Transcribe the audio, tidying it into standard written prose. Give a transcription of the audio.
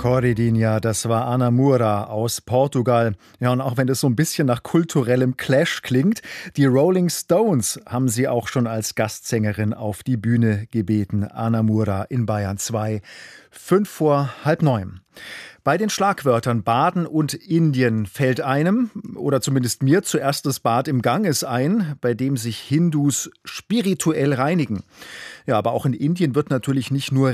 Corridinha, das war Ana Moura aus Portugal. Ja, und auch wenn das so ein bisschen nach kulturellem Clash klingt, die Rolling Stones haben sie auch schon als Gastsängerin auf die Bühne gebeten. Ana Moura in Bayern 2, 8:55. Bei den Schlagwörtern Baden und Indien fällt einem, oder zumindest mir, zuerst das Bad im Ganges ein, bei dem sich Hindus spirituell reinigen. Ja, aber auch in Indien wird natürlich nicht nur